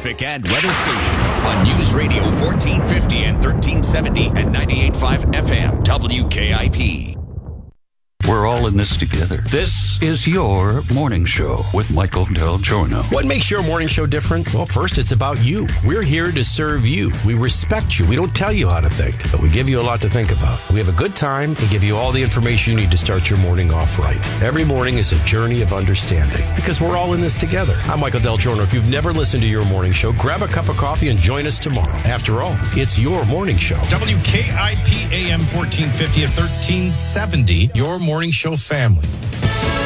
traffic and weather station on News Radio 1450 and 1370 and 98.5 FM WKIP. We're all in this together. This is your morning show with Michael Del Giorno. What makes your morning show different? Well, first, it's about you. We're here to serve you. We respect you. We don't tell you how to think, but we give you a lot to think about. We have a good time and give you all the information you need to start your morning off right. Every morning is a journey of understanding because we're all in this together. I'm Michael Del Giorno. If you've never listened to your morning show, grab a cup of coffee and join us tomorrow. After all, it's your morning show. WKIP AM 1450 at 1370, your morning show family.